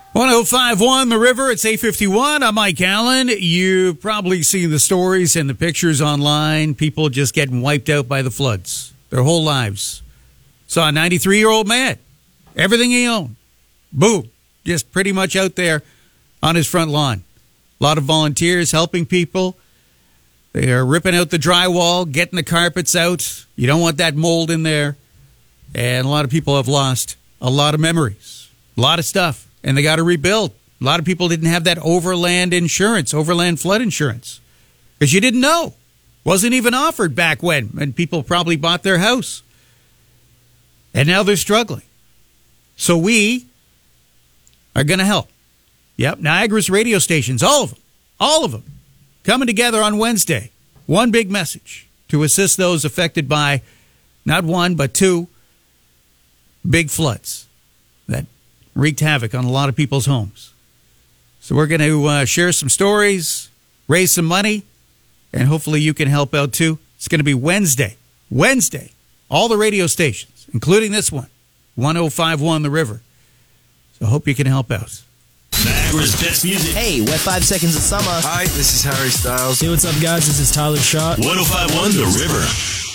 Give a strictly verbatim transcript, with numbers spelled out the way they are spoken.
one oh five point one The River, it's eight fifty-one. I'm Mike Allen. You've probably seen the stories and the pictures online. People just getting wiped out by the floods their whole lives. Saw a ninety-three-year-old man. Everything he owned. Boom. Just pretty much out there on his front lawn. A lot of volunteers helping people. They are ripping out the drywall, getting the carpets out. You don't want that mold in there. And a lot of people have lost a lot of memories. A lot of stuff. And they got to rebuild. A lot of people didn't have that overland insurance, overland flood insurance. Because you didn't know. Wasn't even offered back when. And people probably bought their house. And now they're struggling. So we are going to help. Yep, Niagara's radio stations, all of them, all of them, coming together on Wednesday. One big message to assist those affected by not one, but two big floods that wreaked havoc on a lot of people's homes. So we're going to uh, share some stories, raise some money, and hopefully you can help out too. It's going to be Wednesday. Wednesday. All the radio stations, including this one, one oh five point one The River. So I hope you can help out. Niagara's best music. Hey, Wet Five Seconds of Summer. Hi, this is Harry Styles. Hey, what's up, guys? This is Tyler Shaw. one oh five point one The River.